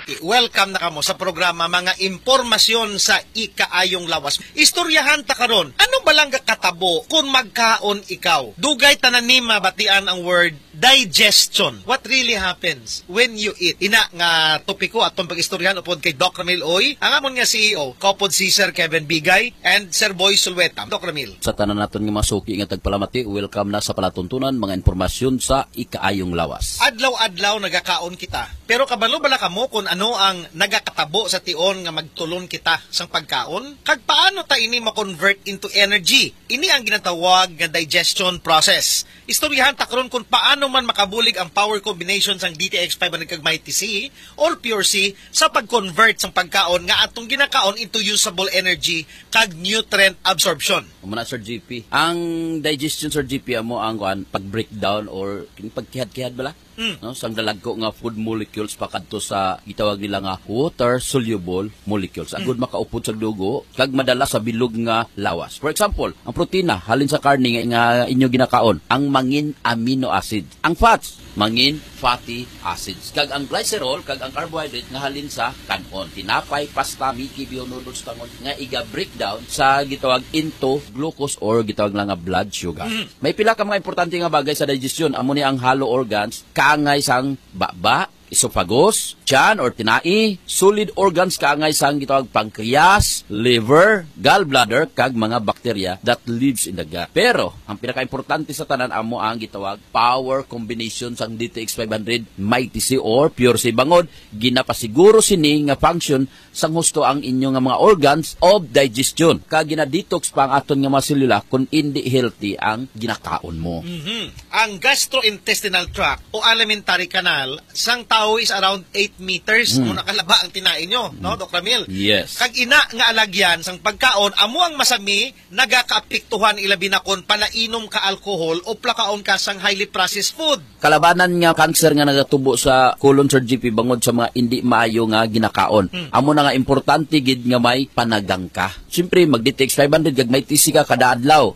Kalamati. Welcome na kamo sa programa Mga Impormasyon sa Ikaayong Lawas. Istoryahan ta karon. Ano balang katabo kung magkaon ikaw? Dugay tanan ni mabatian ang word digestion. What really happens when you eat? Ina nga topiko atong pag-istoryahan upod kay Doc Ramil Oy, ang amon nga CEO, kaupod si Sir Kevin Bigay and Sir Boy Sulweta. Doc Ramil. Sa tanan naton nga masuki nga tagpalamati, welcome na sa palatuntunan mga impormasyon sa Ikaayong Lawas. Adlaw-adlaw nagakaon kita. Pero kabalo bala kamo kung ano ang nagakatabo sa tion nga magtulon kita sang pagkaon? Kag paano ta ini ma-convert into energy? Ini ang ginatawag nga digestion process. Istoryahan ta karon kung paano man makabulig ang power combination sang DTX 500 kag Mighty C or Pure C sa pag-convert sang pagkaon nga atong ginakaon into usable energy kag nutrient absorption. Umana Sir GP. Ang digestion Sir GP amo ang pag-breakdown or pagkihad-kihad bala? No, sang dalagko nga food molecules pakadto sa gitawag nila nga water soluble molecules. Agud makaupod sa dugo kag madala sa bilog nga lawas. For example, ang protina halin sa karne nga inyo ginakaon, ang mangin amino acid. Ang fats, mangin fatty acids. Kag ang glycerol kag ang carbohydrate nga halin sa kanon. Tinapay, pasta, miki, noodles tangon nga iga breakdown sa gitawag into glucose or gitawag lang nga blood sugar. May pila ka mga importante nga bagay sa digestion. Amo ni ang hollow organs, kaangay sang baba, esophagus, tiyan or tinai, solid organs kaangay sang gitawag pancreas, liver, gallbladder kag mga bakterya that lives in the gut. Pero ang pinaka-importante sa tanan amo ang gitawag power combination sang DTX 500 Mighty C or Pure C. Bangod ginapasiguro sini nga function sang husto ang inyo nga mga organs of digestion. Kag gina-detox pa ang aton nga mga selula kung hindi healthy ang ginakaon mo. Ang gastrointestinal tract o alimentary canal sang tao is around 8 meters kung nakalaba ang tinain nyo, no, Dr. Ramil? Yes. Kag ina nga alagyan sang pagkaon, amo ang masami, nagakaapektuhan ilabi na kon palainom ka alcohol o plakaon ka sang highly processed food. Kalabanan nga cancer nga nagatubo sa colon Sir GP bangod sa mga hindi maayo nga ginakaon. Amo na nga importante gid nga may panagang ka. Siyempre mag-DTX 500 kag may TC ka kada adlaw.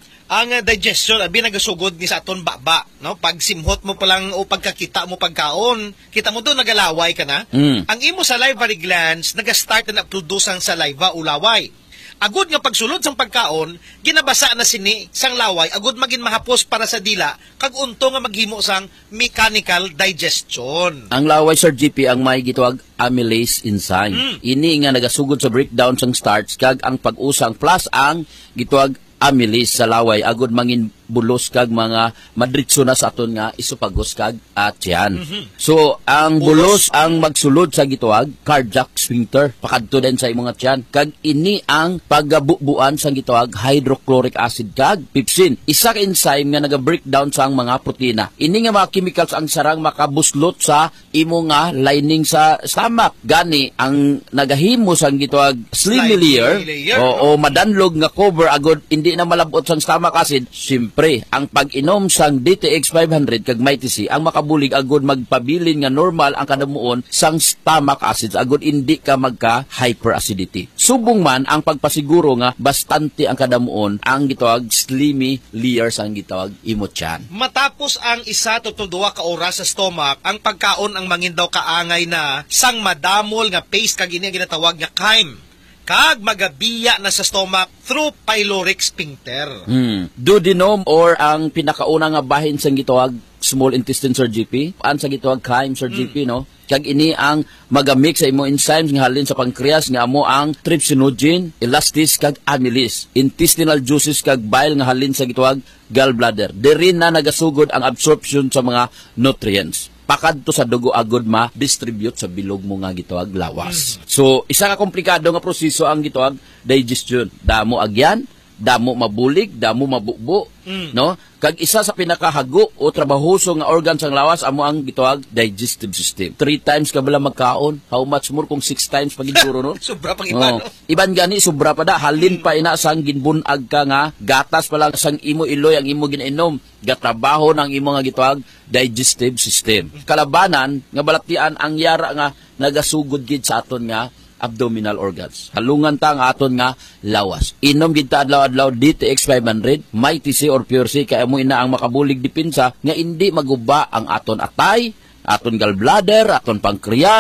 Ang digestion abi nagasugod ni sa aton baba, no? Pag simhot mo pa lang o pagkakita mo pagkaon, kita mo do nagalaway ka na. Ang imo salivary glands naga-start na produce ang saliva o laway. Agud nga pagsulod sang pagkaon, ginabasa na sini sang laway agud magin mahapos para sa dila kag unto nga maghimo sang mechanical digestion. Ang laway Sir GP ang may gitawag amylase enzyme. Ini nga nagasugod sa breakdown sang starch kag ang pag-usang plus ang gitawag amylase sa laway agud mangin bulos kag mga madritso na sa aton nga esophagus kag tiyan. So ang bulos ang magsulod sa gituwag cardiac sphincter pakadto din sa imong tiyan kag ini ang pagabubuan sa gituwag hydrochloric acid kag pepsin. Isa ka enzyme nga naga-breakdown sa mga protina. Ini nga mga chemicals ang sarang makabuslot sa imo nga lining sa stomach. Gani ang nagahimo sa gituwag slimy layer o madanlog nga cover agud hindi na malabot sa stomach acid. Ang pag-inom sang DTX 500 kag Mighty C ang makabulig agud magpabilin nga normal ang kadamuon sang stomach acids agud hindi ka magka hyperacidity. Subong man ang pagpasiguro nga bastante ang kadamuon ang gitawag slimy layer sang gitawag imotyan. Matapos ang 1 to 2 ka oras sa stomach, ang pagkaon ang mangin daw kaangay na sang madamol nga paste kag ini ginatawag nga chyme. Kag magabiya na sa stomach through pyloric sphincter. Duodenum or ang pinakauna nga bahin sa gitawag small intestine Sir GP, an sa gitawag chyme Sir GP, no? Kag ini ang magamix sa imo enzymes nga halin sa pancreas nga amo ang trypsinogen, elastase kag amylase, intestinal juices kag bile nga halin sa gitawag gallbladder. Diri na nagasugod ang absorption sa mga nutrients. Pakadto sa dugo agud ma-distribute sa bilog mo nga gitawag lawas. So, isa ka komplikado nga proseso ang gitawag digestion. Damo agyan, damo mabulig, damo mabukbo, no? Kag isa sa pinakahago o trabahoso nga organ sang lawas amo ang gitawag digestive system. 3 times ka bala magkaon, how much more kung 6 times pagiguro no? Sobra pang iba, no? Iban gani sobra pa da, halin pa ina sang ginbunag ka nga gatas pa lang sang imo iloy ang imo ginainom, gatrabaho ng imo nga gitawag digestive system. Kalabanan nga balatian ang yara nga nagasugod gid sa aton nga abdominal organs. Halungan ta nga aton nga lawas. Inom gid ta adlaw-adlaw DTX 500, Mighty C or Pure C kay mo ina ang makabulig dipinsa nga hindi maguba ang aton atay, aton gallbladder, aton pancreas,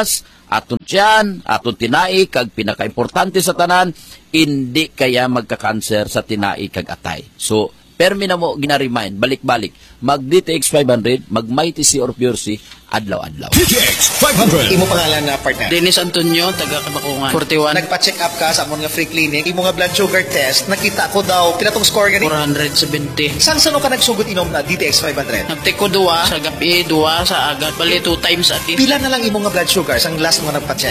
aton tiyan, aton tinai, kag pinaka-importante sa tanan, hindi kaya magka-cancer sa tinai kag atay. So, permi na mo gina-remind, balik-balik, mag-DTX 500, mag-Mighty C or Pure C, adlaw-adlaw. DTX 500. Imo pangalan na partner? Dennis Antonio, taga Kabakungan. 41. Nagpa-check up ka sa amon nga free clinic, imo nga blood sugar test, nakita ko daw, pinatong score gani? 470. Saan ka nagsugod inom na DTX 500? Nagtiko duwa sa gabi, duwa sa agad. Bali 2 times ati. Pila na lang imo nga blood sugar sang last mo nagpa-check?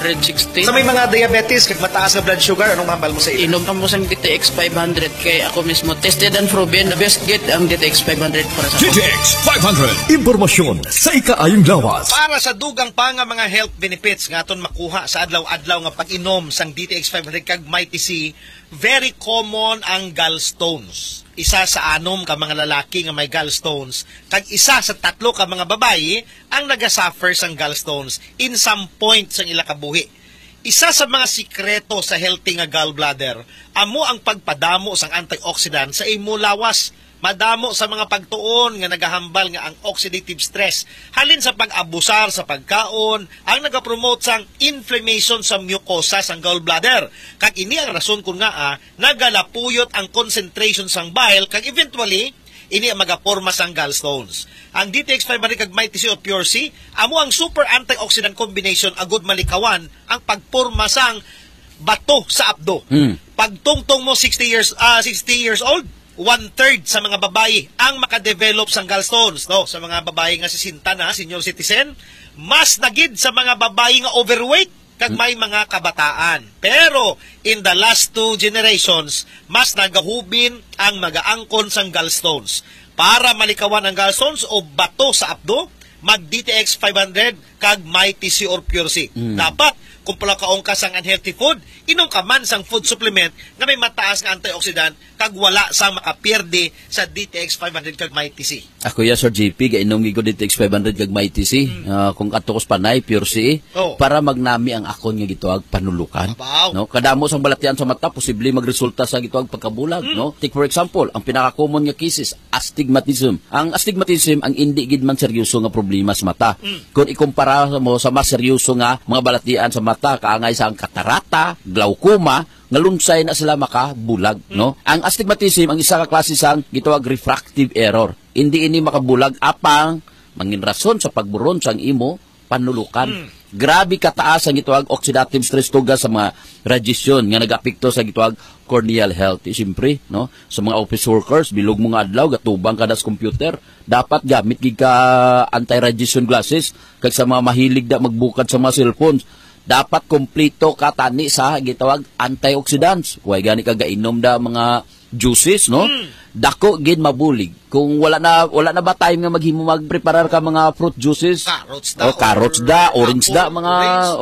160. Sa may mga diabetes, kag mataas nga blood sugar, anong hambal mo sa iyo? Inom mo sang DTX 500 kay ako mismo tested and proven. The best get ang DTX 500 para sa ako. DTX 500. Impormasyon sa ikaayong lawas. Para sa dugang pa nga mga health benefits nga aton makuha sa adlaw-adlaw nga pag-inom sang DTX 500 kag Mighty C, very common ang gallstones. Isa sa 6 ka mga lalaki nga may gallstones, kag isa sa 3 ka mga babayi ang nagasuffer sang gallstones in some point sang ila kabuhi. Isa sa mga sikreto sa healthy nga gallbladder, amo ang pagpadamo sang antioxidant sa imo lawas. Madamo sa mga pagtuon nga nagahambal nga ang oxidative stress halin sa pag-abusar sa pagkaon ang nagapromote sang inflammation sa mucosa sang gallbladder. Kag ini ang rason kun nga nagalapuyot ang concentration sang bile kag eventually ini ang magaporma sang gallstones. Ang DTX 500 kag Mighty C o Pure C amo ang super antioxidant combination agud malikawan ang pagporma sang bato sa abdo. Pagtungtong mo 60 years old, 1/3 sa mga babae ang makadevelop sang gallstones. No? Sa mga babae nga 60 na, senior citizen, mas nagid sa mga babae nga overweight kag may mga kabataan. Pero in the last 2 generations, mas nagahubin ang magaangkon sang gallstones. Para malikawan ang gallstones o bato sa abdo, mag DTX 500 kag Mighty C or Pure C. Dapat kung pala kaong ka sang unhealthy food, inom ka man sang food supplement na may mataas nga antioxidant kag wala sang makapierde sa DTX 500 kag Mighty C. Ako ya Sir JP, gainom ko DTX 500 kag Mighty C. Kung katukos panay, Pure C, para magnami ang akon nga gituag panulukan. No? Kadamo sang balatian sa mata, posible magresulta sa gituag pagkabulag. No? Take for example, ang pinaka-common nga cases, astigmatism. Ang astigmatism, ang hindi gid man seryoso nga problema sa mata. Kung ikumpara mo sa mas seryoso nga mga balatian sa mata, kaangay sa ang katarata, glaucoma, ngalunsay na sila makabulag, no? Ang astigmatism ang isa ka klase sang gitawag refractive error. Hindi ini makabulag apang mangin rason sa pagburon sang imo panulukan. Grabe kataas ang gitawag oxidative stress tuga sa mga radiation nga nagapekto sa gitawag corneal health. Siyempre, no? Sa mga office workers, bilog mo nga adlaw, gatubang ka das computer, dapat gamit gid ka anti-radiation glasses. Kag sa mga mahilig da magbukad sa mga cellphones, dapat kompleto ka tani sa gitawag antioxidants. Huwag gani ka gainom da mga juices, no? Dako gid mabulig. Kung wala na ba time nga maghimo magpreparar ka mga fruit juices? Carrots da, orange da, mga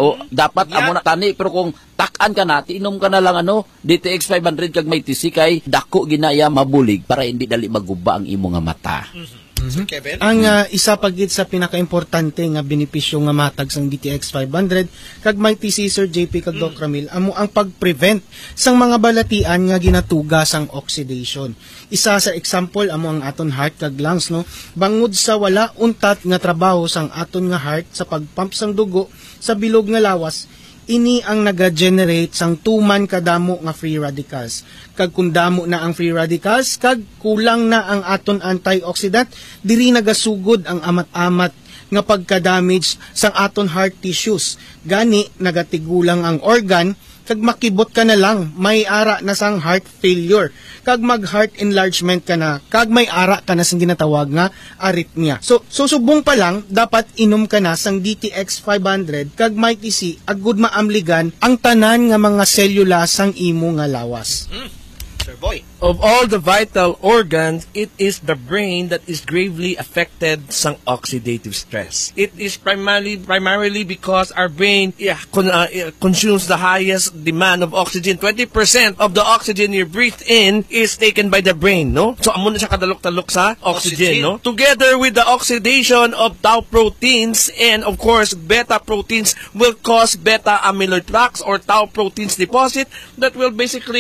dapat amo na tani. Pero kung takan ka na, inom ka na lang DTX 500 kag Mighty C kay dako ginaya mabulig para hindi dali maguba ang imo nga mata. Kevin? Ang isa pagit sa pinaka-importante nga benepisyo nga matag sang DTX 500 kag Mighty C Sir JP kag Doc Ramil amo ang pag-prevent sang mga balatian nga ginatuga sang oxidation. Isa sa example amo ang aton heart kag lungs, no? Bangod sa wala untat nga trabaho sang aton nga heart sa pagpump sang dugo sa bilog nga lawas, ini ang naga-generate sang tuman kadamo nga free radicals. Kag kung damo na ang free radicals, kag kulang na ang aton antioxidant, diri nagasugod ang amat-amat nga pagka-damage sang aton heart tissues. Gani, nagatigulang ang organ, kag makibot ka na lang, may ara na sang heart failure. Kag mag-heart enlargement ka na, kag may ara ka na sang ginatawag nga arrhythmia. So subong pa lang, dapat inom ka na sang DTX 500 kag Mighty C agud maamligan ang tanan nga mga selula sang imo nga lawas. Sir Boy. Of all the vital organs, it is the brain that is gravely affected sang oxidative stress. It is primarily because our brain consumes the highest demand of oxygen. 20% of the oxygen you breathe in is taken by the brain, no? So amo na siya kadalok-talok sa oxygen, no? Together with the oxidation of tau proteins and of course beta proteins will cause beta amyloid plaques or tau proteins deposit that will basically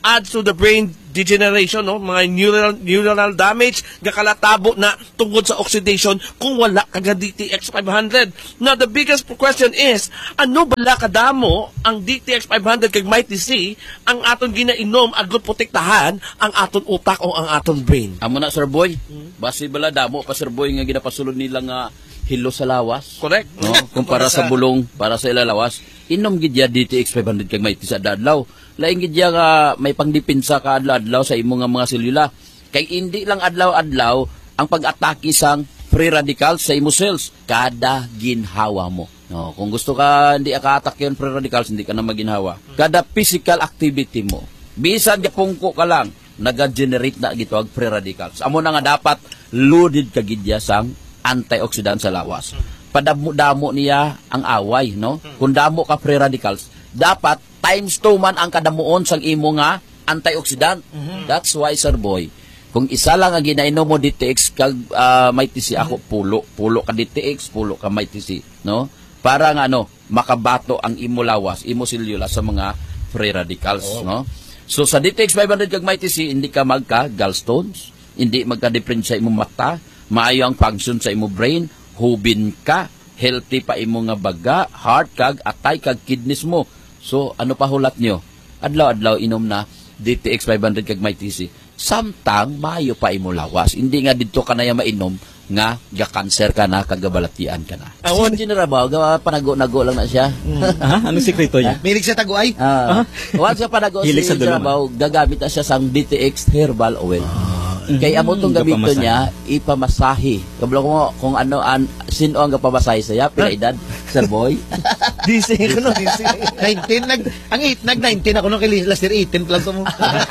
adds to the brain degeneration, no? Mga neuronal damage, gakalatabo na tungkol sa oxidation kung wala kaga DTX 500. Now, the biggest question is, ano bala kadamo ang DTX 500 kag Mighty C ang aton ginainom agud protektahan ang aton utak o ang aton brain? Amo na, Sir Boy. Basi bala damo pa, Sir Boy, nga ginapasulod nila nga hilo sa lawas. Correct. No? Kumpara sa bulong, para sa ilalawas. Inom gidya DTX 500 kag Mighty sa adlaw. Laing gidya nga may pangdipinsa ka adlaw sa imo nga mga selula. Kay hindi lang adlaw-adlaw ang pag-atake sang free radicals sa imo cells kada ginhawa mo. No, kung gusto ka hindi ka atake yung free radicals, hindi ka na maginhawa. Kada physical activity mo, bisan gapungko ka lang, naga-generate na gito ang free radicals. Amo na nga dapat loaded ka gidya sang antioxidant sa lawas. Padamo-damo niya ang away, no? Kung damo ka free radicals, dapat times 2 man ang kadamuon sang imo nga antioxidant. That's why, Sir Boy, kung isa lang ang ginainom mo DTX kag Mighty C, ako pulo ka DTX, pulo ka Mighty C, no? Para nga makabato ang imo lawas, imo selula sa mga free radicals, no? So sa DTX 500 kag Mighty C, hindi ka magka gallstones, hindi magka-difference sa imo mata, maayo ang function sa imo brain, hubin ka, healthy pa imo nga baga, heart kag atay kag kidneys mo. So ano pa hulat nyo? Adlaw-adlaw inom na DTX 500 kag Mighty C. Samtang maayo pa imo lawas. Hindi nga dito ka na mainom nga ga-cancer ka na, kagabalatian ka na. Si Engineer Rabaw, panago-nago lang na siya. Anong sekreto niya? Milig sa taguay. Once sa panago si Hilig sa Engineer dulungan. Rabaw, gagamit na siya sang DTX herbal oil. Kaya amo itong gamito niya, ipamasahe. Kabalo ko kung ano, sino ang kapamasahe saya, pinaedad, Sir Boy. DC ko no, DC. 19, nag-19 ako nung kay last year, 18 plus mo.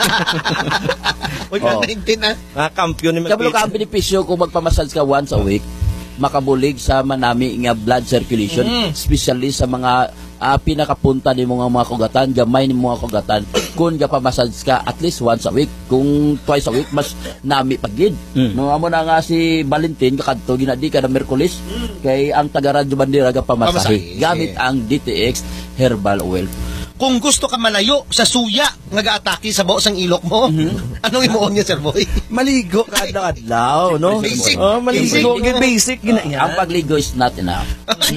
Huwag Oh. 19 na. Kampiyon ni Kabalo ka ang benepisyo kung magpamassage ka once a week, makabulig sa manami nga blood circulation, especially sa mga pinakapunta ni mga kugatan, gamay ni mga kugatan. Kung gapamassage ka at least once a week, kung twice a week, mas nami pagid. No, amo na nga si Valentin, kakadto, ginadi ka na Merkulis, kay ang taga-radyo bandera gapamasahe. Pamasahe. Gamit ang DTX herbal oil. Kung gusto ka malayo sa suya nga ga-atake sa baos ang ilok mo, anong imuon niya, Sir Boy? Maligo ka adlaw, no? Basic. Maligo, basic Ang pagligo is not enough.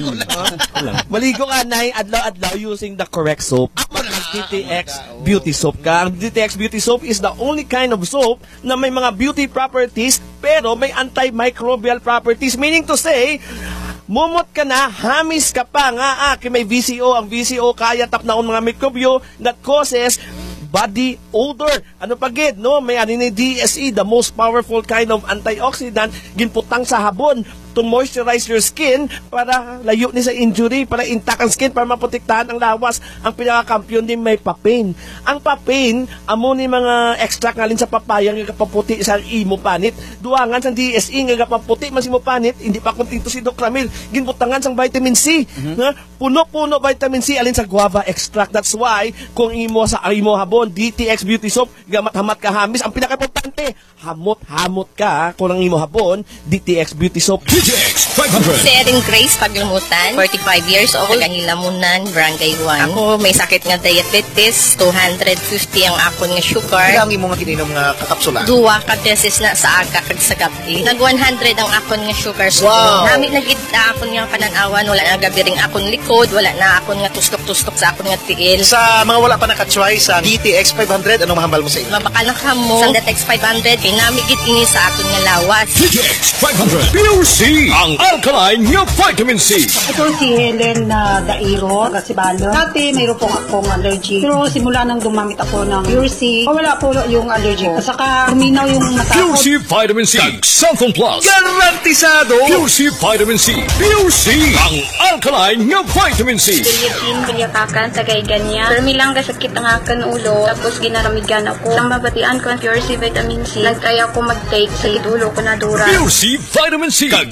Maligo ka na adlaw-adlaw using the correct soap. DTX Beauty Soap ka. Ang DTX Beauty Soap is the only kind of soap na may mga beauty properties pero may antimicrobial properties. Meaning to say, mumot ka na, hamis ka pa nga, may VCO. Ang VCO kaya tapnaon mga mikrobyo that causes body odor. Ano pa gid, no? May ni DSE, the most powerful kind of antioxidant, ginputang sa habon to moisturize your skin para layo ni sa injury, para intact ang skin, para maprotektahan ang lawas. Ang pinakakampiyon din may papain. Ang papain, amo ni mga extract ngalin sa papaya nga kapaputi sa imo panit. Duangan sa DSE nga kapaputi man si mo panit, hindi pa kontinto si Doc Ramil. Ginbutangan sang vitamin C. Na puno-puno vitamin C alin sa guava extract. That's why kung imo sa imo habon DTX Beauty Soap, gamat-hamat ka hamis, ang pinaka-importante, hamot-hamot ka kung ang imo habon DTX Beauty Soap. DTX 500. Si Erin Grace Paglimutan, 45 years old, Taga-Hilamunan, Barangay 1. Ako may sakit nga diabetes, 250 ang akon nga sugar. Kaya ang imo nga kininom nga kakapsula. Duwa ka beses na sa aga kag sa gabi. Nag 100 ang akon nga sugar. Wow. Nami nagid akon nga pananawan, wala na gabi ring akon likod, wala na akon nga tuskok-tuskok sa akon nga tiil. Sa mga wala pa nakatry sa DTX 500, anong mahambal mo sa ilo? Mabakal na kamo. Sa DTX 500, kay nami gid ini sa akon nga lawas. DTX 500. Pure C. Ang alkaline nga vitamin C. Ito si Helen na Dairo, Gasibalo. Dati mayroon pong akong allergy. Pero simula nang dumamit ako ng Pure C, wala po yung allergy ko. Saka luminaw yung mata ko. Pure C Vitamin C. Kag Sulfon Plus. Garantisado! Pure C Vitamin C. Pure C. Ang alkaline nga vitamin C. Bilitin, bilyatakan sa kay ganyan. Pero milang kasakit ang akan ulo. Tapos ginaramigan ako. Ang mabatian ko ang Pure C Vitamin C. Nag-try ako mag-take sa ulo ko na dura. Pure C Vitamin C. Kag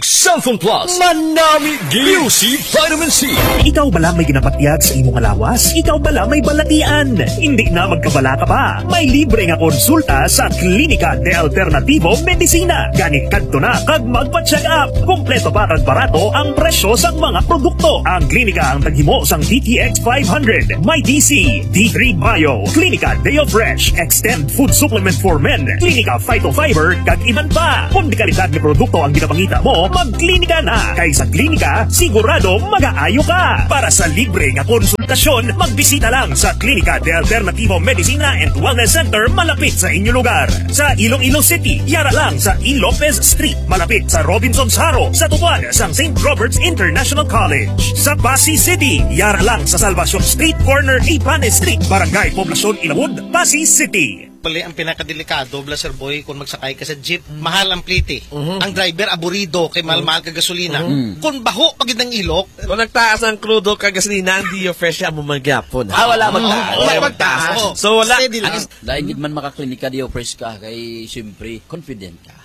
Cellphone Plus, Manami PUC Vitamin C. Ikaw bala may ginapatyag sa imong alawas? Ikaw bala may balatian? Hindi na magkabala ka pa. May libre nga konsulta sa Klinika de Alternativo Medicina. Ganit kadto na kag magpa-check up. Kompleto pa kag barato ang presyo sang mga produkto. Ang klinika ang taghimo sang DTX 500, My DC, D3 Bio, Klinika Deo Fresh, Extend Food Supplement for Men, Klinika Phytofiber, kag iban pa. Kung di kalidad ni produkto ang ginapangita mo, magklinika na. Kay sa klinika, sigurado mag-aayo ka. Para sa libre nga konsultasyon, magbisita lang sa Klinika de Alternativo Medicina and Wellness Center malapit sa inyong lugar. Sa Iloilo City, yara lang sa E. Lopez Street, malapit sa Robinson's Haro, sa tuwan sang St. Robert's International College. Sa Pasig City, yara lang sa Salvacion Street, corner Ipanes Street, Barangay Poblacion Ilawod, Pasig City. Pali ang pinakadelikado, Blaser Boy, kung magsakay ka sa jeep, mahal ang plite. Ang driver aburido kay mahal-mahal ka gasolina. Kung baho pag ang ilok, Kung nagtaas ang crudo kag gasolina, hindi yung fresh mo magyapon. Wala magtaas. wala magtaas. So wala. Steady lang. Dahil hindi man makaklinika di fresh ka, kay siyempre, confident ka.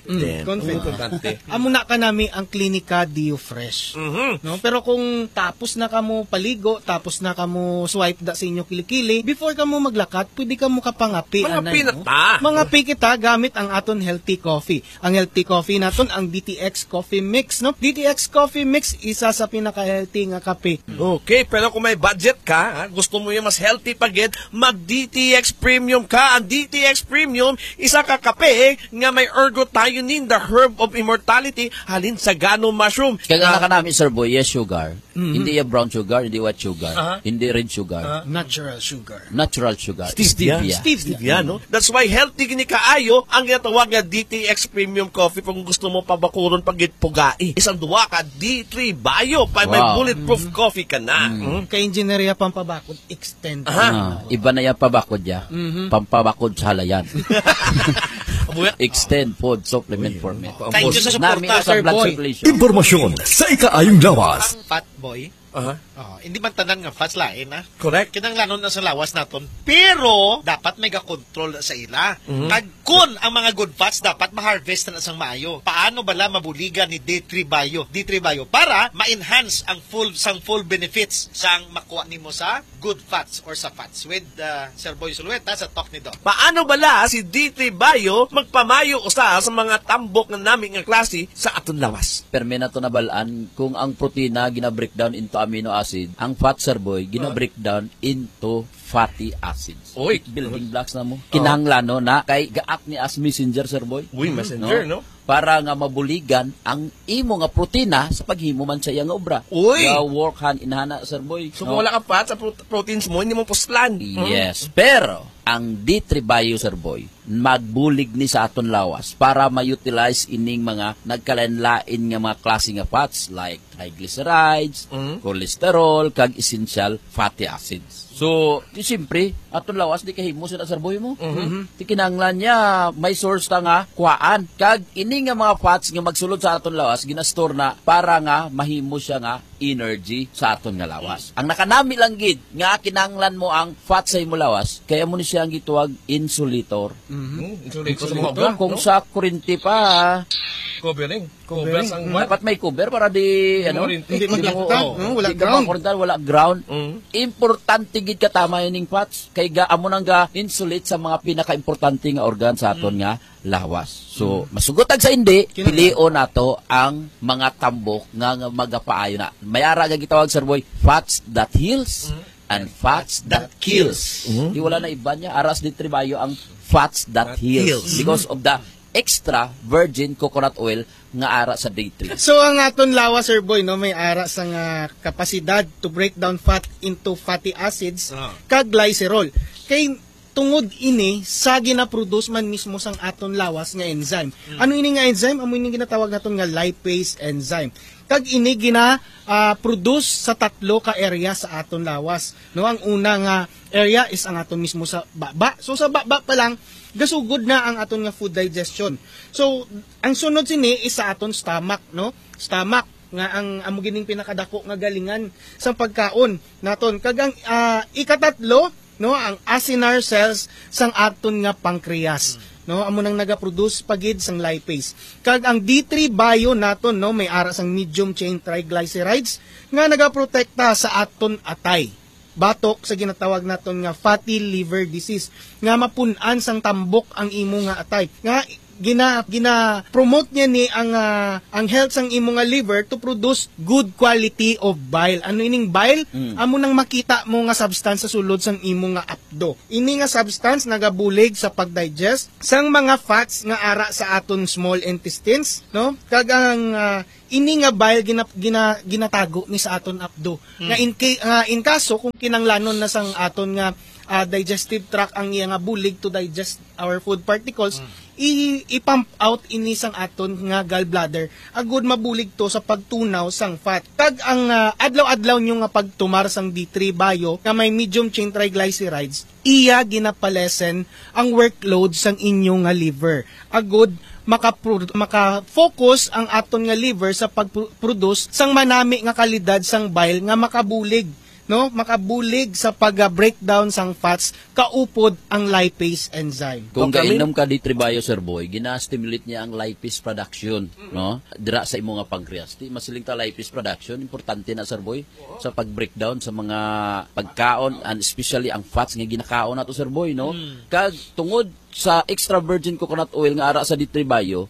Confident. Amo na ka nami ang Klinika Dio Fresh. No? Pero kung tapos na ka mo paligo, tapos na ka mo swipe da sa inyo kilikili, before ka mo maglakat, pwede ka mo kapangapi. Mga anay, pinata. no? Mga kita gamit ang aton healthy coffee. Ang healthy coffee naton ang DTX Coffee Mix. No? DTX Coffee Mix, isa sa pinaka-healthy nga kape. Okay, pero kung may budget ka, gusto mo yung mas healthy pagid, mag-DTX Premium ka. Ang DTX Premium, isa ka kape nga may ergothioneine, the herb of immortality, halin sa gano mushroom. Kaya ka namin, Sir Boy, yes, sugar. Hindi yung brown sugar, hindi white sugar, hindi red sugar. Natural sugar. Natural sugar. Stevia, no? That's why healthy gini kaayo ang ginatawag nga DTX Premium Coffee kung gusto mo pabakuron pagit pugai. Isang duwa ka D3 Bio pa may bulletproof coffee ka na. Kay engineer pang pabakod, extend. Iba na yung pabakod ya. Pampabakod sa halayan. Extend food supplement for men. Thank you sa suporta, sa Sir blood Boy. circulation. Impormasyon sa ikaayong lawas. Fat boy. Hindi man tanan nga fats lain na. Correct. Kinanglanon na sa lawas naton. Pero dapat may ga-control sa ila. Kag kun ang mga good fats dapat ma-harvest na sang maayo. Paano bala mabuligan ni D3 Bio? D3 Bio para ma-enhance ang full benefits sang makuha nimo sa good fats or sa fats with Sir Boy Sulueta sa talk ni Doc. Paano bala si D3 Bio magpamayo usa sa mga tambok na namin nga klase sa aton lawas? Perme na to nabalaan kung ang protina gina-breakdown into amino acid, ang fat, Sir Boy, gina-breakdown into fatty acids. Oy, building blocks na mo. Kinahanglan no na kay gaak ni as messenger, Sir Boy. Uy, messenger, no? Para nga mabuligan ang imo nga protina sa paghimo man sa iya nga obra. Uy! Work hand in hand, Sir Boy. So kung wala ka fat sa proteins mo, hindi mo puslan. Yes. Pero ang D3 Bio, Sir Boy, magbulig ni sa aton lawas para ma-utilize ining mga nagkalain-lain nga mga klase nga fats like triglycerides, cholesterol, kag essential fatty acids. So, siyempre, aton lawas di kahimo sa Sir Boy mo. Di kinahanglan niya may source ta nga kuhaan. Kag ini nga mga fats nga magsulod sa aton lawas ginastore na para nga mahimo siya nga energy sa aton nga lawas. Ang nakanami lang gid nga kinahanglan mo ang fat sa imo lawas kaya mo ni siya ang gituwag insulator. Insulator sa mga obra, kung no? sa kuryente pa Covering. dapat may cover para di Hindi maglaktak, wala ground. Wala ground. Importante gid katama ining fats kay amo nang ga insulate sa mga pinaka-importante nga organ sa aton nga lawas. So, masugotag sa hindi, pilion nato ang mga tambok nga magapaayo na. Mayara nga gitawag, Sir Boy, fats that heals and fats that kills. Di wala na iba niya, aras di tribayo ang fats that heals because of the extra virgin coconut oil nga ara sa D3. So ang aton lawas, Sir Boy, no, may ara sa nga kapasidad to break down fat into fatty acids kag glycerol. Kay tungod ini sa gina-produce man mismo sang aton lawas nga enzyme. Ano ini nga enzyme? Amo ini ginatawag naton nga lipase enzyme. Kag ini gina-produce sa tatlo ka area sa aton lawas. No, ang una nga area is ang aton mismo sa baba. So sa baba pa lang gasugod na ang aton nga food digestion. So ang sunod sini is sa aton stomach, no? Stomach nga ang amo gining pinakadako nga galingan sa pagkaon naton. Kag ang ikatatlo, no, ang acinar cells sang aton nga pancreas. no, amo nang nagaproduce pagid sang lipase. Kag ang D3 Bio naton, no, may ara sang medium chain triglycerides nga nagaprotekta sa aton atay batok sa ginatawag naton nga fatty liver disease nga mapun-an sang tambok ang imo nga atay nga gina promote niya ni ang health sang imo nga liver to produce good quality of bile. Ano ining bile? Amo nang makita mo nga substance sa sulod sang imo nga apdo. Ini nga substance nagabulig sa pagdigest sang mga fats nga ara sa aton small intestines, no? Kag ang ini nga bile ginatago ni sa aton apdo. Nga in kaso kung kinanglanon na sang aton nga digestive tract ang iya nga bulig to digest our food particles, i-pump out ini sang aton nga gallbladder agud mabulig to sa pagtunaw sang fat. Kag ang adlaw-adlaw nyo nga pagtumar sang D3 Bio nga may medium chain triglycerides, iya ginapalesen ang workload sang inyo nga liver agud maka-focus ang aton nga liver sa pag-produce sang manami nga kalidad sang bile nga makabulig, no, makabulig sa pag-breakdown sang fats kaupod ang lipase enzyme. Kung kainom ka D3 Bio, Sir Boy, gina-stimulate niya ang lipase production, no? Dira sa imo nga pancreas. Di masiling ta lipase production, importante na, Sir Boy, sa pag-breakdown sa mga pagkaon and especially ang fats nga ginakaon nato, Sir Boy, no? Kag tungod sa extra virgin coconut oil nga ara sa D3 Bio,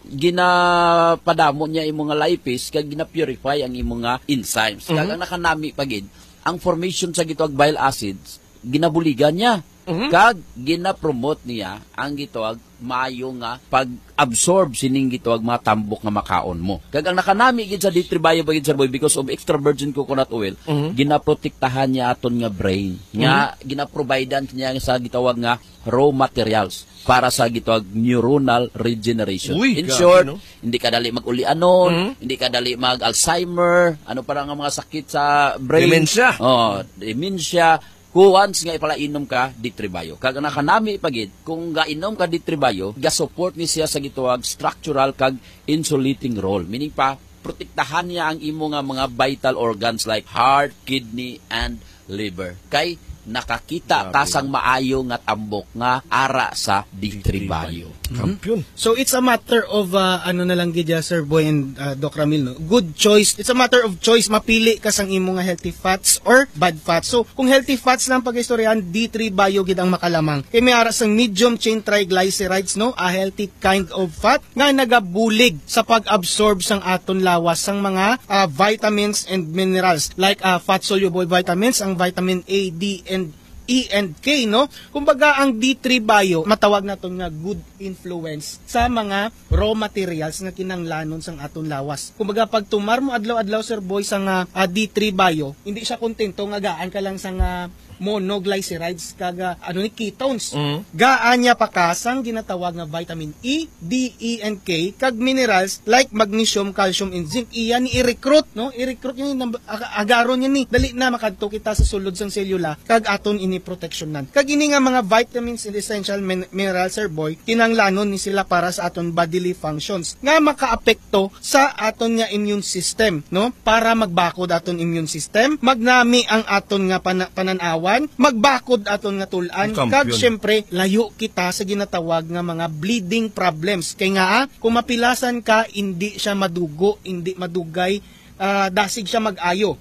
ginapadamo niya imo nga lipase kag gina-purify ang imo nga enzymes. Kag ang nakanami pagid ang formation sa gitawag bile acids, ginabuligan niya. Kag gina-promote niya ang gitawag maayo nga pag-absorb sining gitawag mga tambok nga makaon mo. Kag ang nakanami gid sa D3 Bio bagid, Sir Boy, because of extra virgin coconut oil, ginaprotektahan niya aton nga brain. Nga ginaprovidean niya sa gitawag nga raw materials para sa gitawag neuronal regeneration. In short, hindi ka dali mag-ulianon, hindi ka dali mag-Alzheimer, ano pa nga mga sakit sa brain. Dementia. Dementia. Kung once nga ipalainom ka, D3 Bio. Kag nakanami pagid, kung gainom ka D3 Bio, ga-support ni siya sa gitawag structural kag insulating role. Meaning pa, protektahan niya ang imo nga mga vital organs like heart, kidney, and liver. Kay nakakita kasang maayo nga tambok nga ara sa D3 Bio. Kampiyon. So it's a matter of ano na lang gid, Sir Boy and Doc Ramil, no? Good choice. It's a matter of choice, mapili ka sang imo nga healthy fats or bad fats. So kung healthy fats lang pag-istoryahan, D3 Bio gid ang makalamang. Kay may ara sang medium chain triglycerides, no, a healthy kind of fat nga nagabulig sa pag-absorb sang aton lawas sang mga vitamins and minerals like fat soluble vitamins, ang vitamin A, D, and E and K, no? Kumbaga ang D3 Bio matawag naton nga good influence sa mga raw materials nga kinanglanon sang aton lawas. Kumbaga pag tumar mo adlaw-adlaw, Sir Boy, sang D3 Bio, hindi siya kontento nga gaan ka lang sang monoglycerides kaga ano ni ketones. Gaan niya pa kasang ginatawag nga vitamin E, D, E, and K kag minerals like magnesium, calcium, and zinc. Iyan ni i-recruit, no? I-recruit niya agaron niya ni dali na makadto kita sa sulod sang selula kag aton ini protectionan. Kag ini nga mga vitamins and essential minerals, Sir Boy, kinanglanon ni sila para sa aton bodily functions nga makaapekto sa aton nga immune system, no? Para magbakod aton immune system, magnami ang aton nga pananawan, magbakod aton nga tulan, kag syempre layo kita sa ginatawag nga mga bleeding problems. Kay nga kung mapilasan ka, hindi siya madugo, hindi madugay, dasig siya mag-ayo.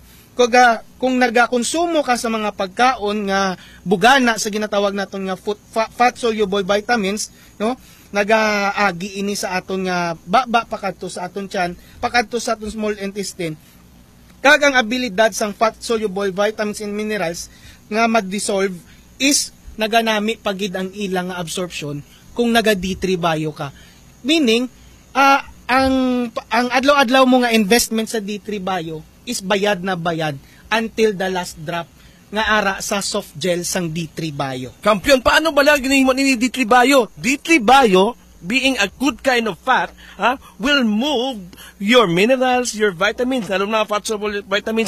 Kung nagakonsumo ka sa mga pagkaon nga bugana sa ginatawag naton nga fat soluble vitamins, no, nagaagi ini sa aton nga baba pakadto sa aton tiyan, pakadto sa aton small intestine. Kag ang abilidad sang fat soluble vitamins and minerals nga mag-dissolve is naganami pagid ang ilang nga absorption kung naga D3 Bio ka. Meaning, ang adlaw-adlaw mo nga investment sa D3 Bio is bayad na bayad until the last drop nga ara sa soft gel sang D3 Bio. Kampiyon, paano ba lang ginihimo ni D3 Bio? D3 Bio, being a good kind of fat, will move your minerals, your vitamins, lalo na fat soluble vitamins,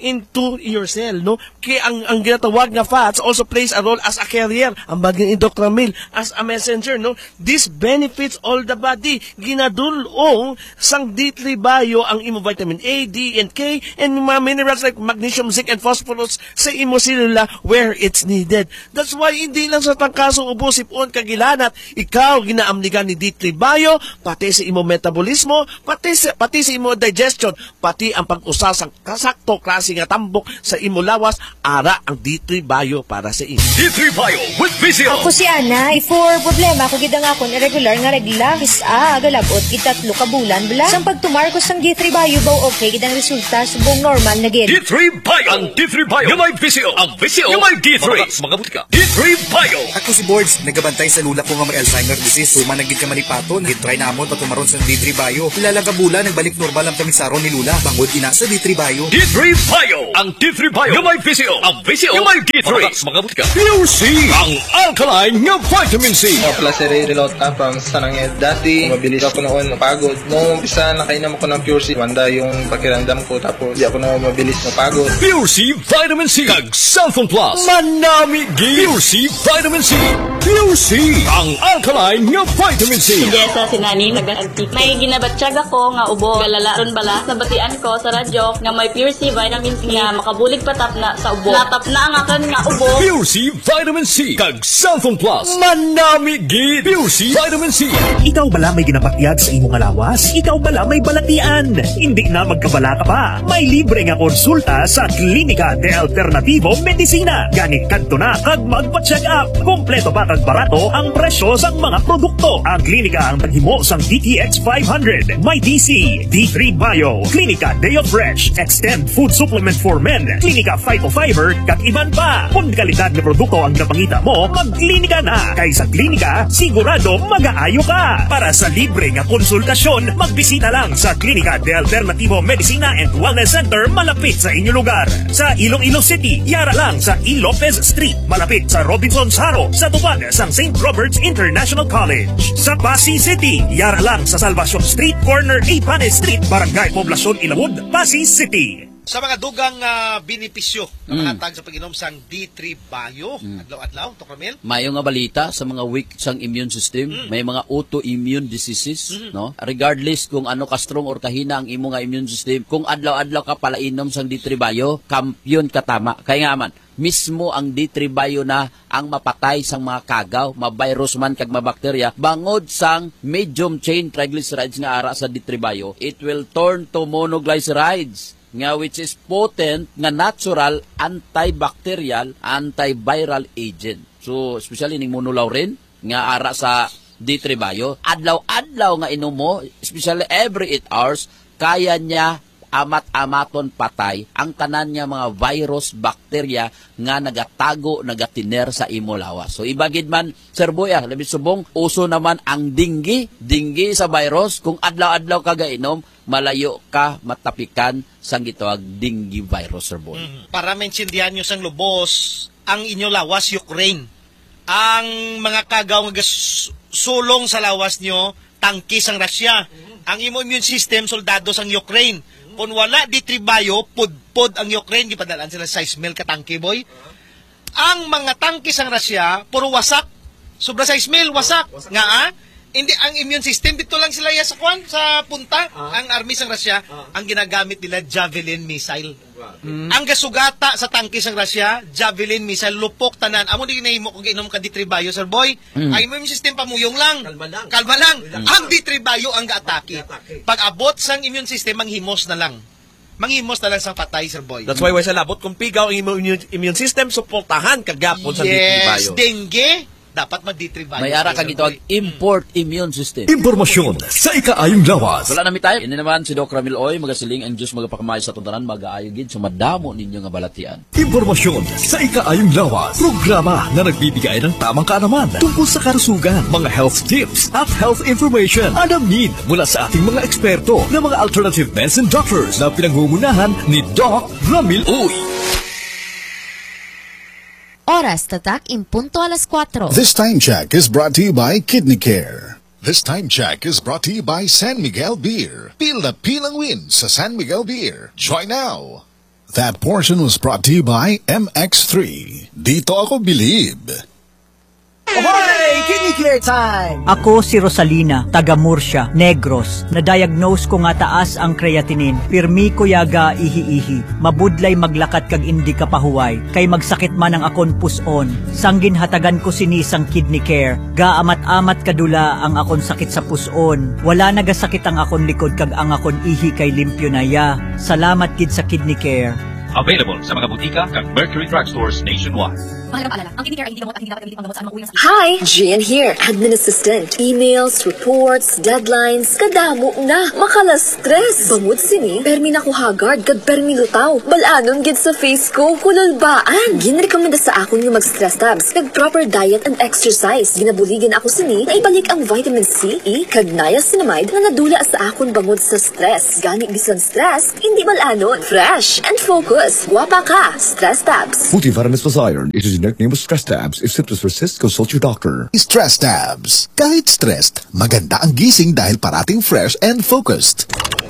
into your cell, no? Kaya ang ginatawag nga fats also plays a role as a carrier. Ang bagay indoctramil as a messenger, no? This benefits all the body. Ginadulong sang D3 bio ang imo vitamin A, D, and K, and mga minerals like magnesium, zinc, and phosphorus sa imo selula where it's needed. That's why hindi lang sa tangkaso ubo sipon kagilanat, ikaw ginaamnigan ni D3 bio, pati sa imo metabolismo, pati sa imo digestion, pati ang pag-usa sang kasakto klase nga tambok sa imo lawas, ara ang D3 bio para sa imo. D3 Bio with Vizio. Ako si Ana, for problema ako gidang akon irregular nga regla, agalabot itatlo ka bulan bala. Sang pagtumar ko sang D3 bio baw okay gidang resulta subong normal na gid. D3 Bio. Ang D3 Bio yung may Vizio. Ang Vizio yung may D3. Mga butika. D3 Bio. Ako si Boards, nagabantay sa lula ko nga may Alzheimer disease. Suma nagid ka manipaton, gitry namon patumaron sa D3 Bio. Ilalang kabula nagbalik normal ang kamisaron ni lula. Bangod ina sa D3 Bio. D3 Bio. Ang D3 Bio yung may Vizio. Ang Vizio yung may D3. Mga butika. Pure C. Ang alkaline nga vitamin C. Placer Relota from Sananged. Dati, mabilis ako noon mapagod. Noong umpisa, nakainom ako ng Pure C. Wanda yung pakiramdam ko, tapos di ako na mabilis mapagod. Pure C Vitamin C. Kag Cellphone Plus. Manami G. Pure C Vitamin C. Pure C. Ang alkaline nga vitamin C. Jessa, si Nani, nag-antik. May ginabatsyag ako nga ubo. Galalaron bala. Nabatian ko sa radyo nga may Pure C Vitamin C nga makabulig patap na sa ubo. Natap na ang akan nga ubo. Pure C Vitamin C. Kag Cellphone Plus. Manami G. Pure C Vitamin C. Ikaw bala may ginapakyag sa imong alawas? Ikaw bala may balatian? Hindi na magkabala ka pa. May libre nga konsulta sa Klinika de Alternativo Medicina. Ganit kadto na kag magpa-check up. Kompleto pa kag barato ang presyo sang mga produkto. Ang klinika ang naghimo sang DTX 500, may DC, D3 Bio, Klinika Deo Fresh, Extend Food Supplement for Men, Klinika Phytofiber, kag iban pa. Kung kalidad na produkto ang napangita mo, magklinika na. Kay sa klinika, sigurado mag-aayo ka. Para sa libre nga konsultasyon, magbisita lang sa Klinika de Alternativo Medicina and Wellness Center malapit sa inyong lugar. Sa Iloilo City, yara lang sa E. Lopez Street, malapit sa Robinson's Haro, sa tupad sang St. Robert's International College. Sa Pasig City, yara lang sa Salvacion Street, corner Ipanes Street, Barangay Poblacion Ilawod, Pasig City. Sa mga dugang benepisyo na mahatag sa pag-inom sang D3 Bio, adlaw-adlaw, Tokramil. Mayo nga balita sa mga weak sang immune system, may mga autoimmune diseases, no? Regardless kung ano ka strong or kahina ang imo nga immune system, kung adlaw-adlaw ka palainom sang D3 Bio, kampiyon ka tama. Kaya nga man, mismo ang D3 Bio na ang mapatay sang mga kagaw, ma-virus man kag mabakterya, bangod sang medium chain triglycerides nga ara sa D3 Bio, it will turn to monoglycerides, nga which is potent nga natural antibacterial, antiviral agent. So, especially ning monolaurin nga ara sa D3 Bio, adlaw-adlaw nga inom mo, especially every 8 hours, kaya niya amat-amaton patay ang tanan niya mga virus, bakterya nga nagatago, nagatiner sa imo lawas. So ibagid man, Sir Boy, labi subong, uso naman ang dinggi sa virus. Kung adlaw-adlaw ka gainom, malayo ka matapikan sang gitawag dinggi virus, Sir Boy. Para maintindihan nyo sang lubos, ang inyo lawas, Ukraine. Ang mga kagaw nga sulong sa lawas nyo, tangki sang Russia. Ang imo immune system, soldado sang Ukraine. Kung wala D3 Bio, pud ang Ukraine, gipadalaan sila 6,000 ka tangke, boy. Ang mga tangke sang Russia, puro wasak. Sobra 6,000, wasak. Nga, hindi, ang immune system, dito lang sila sa kwan, sa punta. Ang army sang Russia, ang ginagamit nila, Javelin missile. Ang gasugata sa tangke sang Russia, Javelin missile, lupok tanan. Amo di ginahimo kung inom ka D3 Bio, Sir Boy. Ang immune system pamuyong lang. Kalma lang. Ang D3 Bio ang gaatake. Pag abot sang immune system, manghimos na lang. Manghimos na lang sang patay, Sir Boy. That's why sa labot, kung pigaw ang immune system, suportahan kagapon sa D3 Bio. Yes, dengue, dapat mag-D3 Bio. May ara kag ito ang import immune system. Impormasyon sa ikaayong lawas. Wala namin tayo. Ini naman si Doc Ramil Oy, magasiling ang Diyos magapakamay sa tuntanan, mag-aayogin, sumadamo ninyo nga balatian. Impormasyon sa ikaayong lawas. Programa na nagbibigay ng tamang kaalaman tungkol sa karusugan, mga health tips at health information. Alamin mula sa ating mga eksperto na mga alternative medicine doctors na pinangungunahan ni Doc Ramil Oy. Oras tatak in punto alas 4. This time check is brought to you by Kidney Care. This time check is brought to you by San Miguel Beer. Pil na pilang win sa San Miguel Beer. Join now. That portion was brought to you by MX3. Dito ako believe. Ahoy! Kidney Care time! Ako si Rosalina, taga Murcia, Negros. Na-diagnose ko nga taas ang creatinine. Pirmi ko yaga ihi-ihi. Mabudlay maglakad kag indi ka pahuway. Kay magsakit man ang akon puson. Sanggin hatagan ko sinisang Kidney Care. Gaamat-amat kadula ang akon sakit sa puson. Wala nagasakit ang akon likod kag ang akon ihi kay limpyo na ya. Salamat kid sa Kidney Care. Available sa mga butika kag Mercury Drugstores nationwide. Mahalagang paalala, ang Kidney Care ay hindi gamot at hindi dapat gamitin panggamot sa anumang uri ng sakit. Hi! Gian here, admin assistant. Emails, reports, deadlines, kadamo na. Makala-stress. Bangod sini, permi na ko hagard, kag permi lutaw. Balanon gid sa face ko, kululbaan. Ginrekomenda sa akon nga mag-stress tabs, kag proper diet and exercise. Ginabuligan ako sini, na ibalik ang vitamin C, E, kag niacinamide na nadula sa akon bangod sa stress. Gani bisan stress, hindi balanon. Fresh and focus. Guwapa ka. Stress tabs. Multivitamins plus iron. It is the nickname of Stress Tabs. If symptoms persist, consult your doctor. Stress Tabs. Kahit stressed, maganda ang gising dahil parating fresh and focused.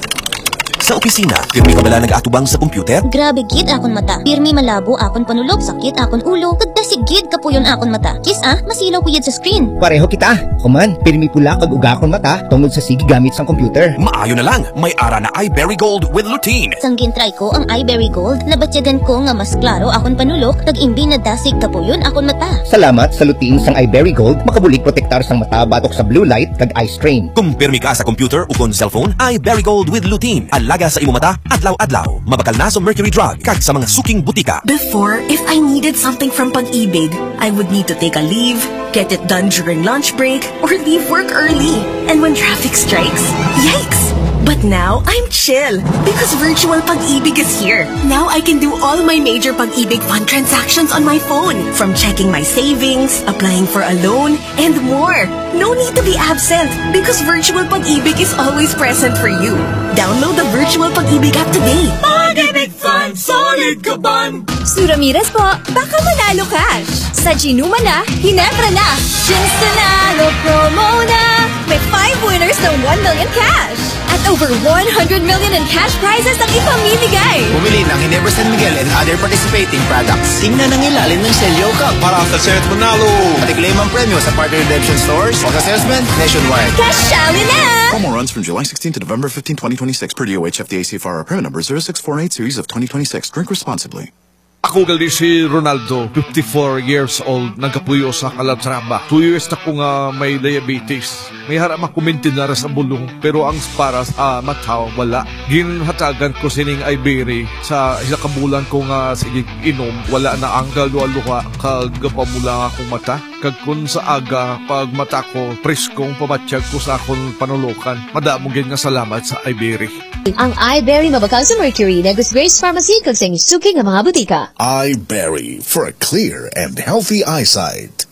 Sa opisina, pirmi ka bala nag-atubang sa computer? Grabe gid akon mata. Pirmi malabo akon panulog, sakit akon ulo, kagdasigid kapuyon akon mata. Kis masilaw ko yun sa screen. Pareho kita. Kuman, pirmi pula kag uga akon mata tungod sa sige gamit sang computer. Maayo na lang, may ara na iBerry Gold with lutein. Sanggin try ko ang iBerry Gold, nabatyagan ko nga mas klaro akon panulog, kag imbi na dasig kapuyon akon mata. Salamat sa lutein sang iBerry Gold, makabulig protektar sang mata batok sa blue light kag eye strain. Kung pirmi ka sa computer o kon cellphone, iBerry Gold with lutein. Alaga sa imo mata, adlaw-adlaw. Mabakal na sa Mercury Drug kag sa mga suking butika. Before, if I needed something from Pag-ibig, I would need to take a leave, get it done during lunch break, or leave work early. And when traffic strikes, yikes! But now, I'm chill because virtual Pag-ibig is here. Now I can do all my major Pag-ibig fund transactions on my phone. From checking my savings, applying for a loan, and more. No need to be absent because virtual Pag-ibig is always present for you. Download the virtual Pag-ibig app today. Pag-ibig Fund, solid ka ban! Su Ramirez po, baka manalo cash. Sa Ginuma na, Hinebra na. Gins Nanalo promo na. May 5 winners ng 1 million cash. At over 100 million in cash prizes ang ipamimigay. Bumili ng Ginebra San Miguel and other participating products. Tingnan ang ilalim ng selyo ka para sa set manalo. At-claim ang premyo sa partner redemption stores o sa salesman nationwide. Cash-ali na! Promo runs from July 16 to November 15, 2026 per DOH FDA CFR permit number 0648 series of 2026. Drink responsibly. Ako gali si Ronaldo, 54 years old, nagkapuyo sa Calatrava. 2 years na ko nga may diabetes. May harap makumintinara sa bulong, pero ang para sa mata, wala. Ginhatagan ko sining iBerry sa isa kabulan ko nga sige inom, wala na ang galuha kagapamula akong mata. Kag kun sa aga, pag mata ko, preskong pamatsyag ko sa akong panulukan. Madamo gin nga salamat sa iBerry. Ang iBerry mabakal sa Mercury, Negros Grace Pharmacy, kag sa suking nga mga butika. iBerry for a clear and healthy eyesight.